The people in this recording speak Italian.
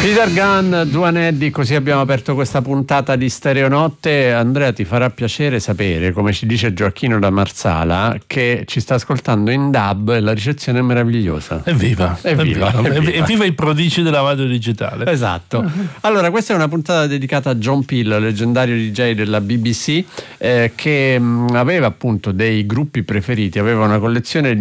Peter Gunn, Duane Eddy, così abbiamo aperto questa puntata di Stereonotte. Andrea, ti farà piacere sapere, come ci dice Gioacchino da Marsala, che ci sta ascoltando in DAB e la ricezione è meravigliosa. Evviva! Evviva i prodigi della radio digitale. Esatto. Allora, questa è una puntata dedicata a John Peel, leggendario DJ della BBC, che aveva appunto dei gruppi preferiti, aveva una collezione